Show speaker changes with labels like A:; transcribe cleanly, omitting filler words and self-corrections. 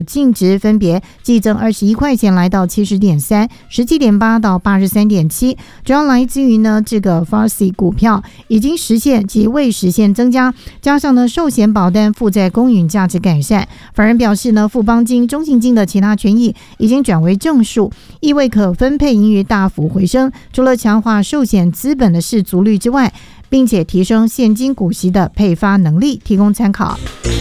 A: 净值分别季增21块钱来到70.3、17.8到83.7，主要来自于呢这个 Farsi 股票已经实现及未实现增加，加上呢寿险保单负债公允价值改善。法人表示呢，富邦金、中信金的其他权益已经转为正数，意味可分配盈余大幅回升。除了强化寿险资本的适足率之外，并且提升现金股息的配发能力，提供参考。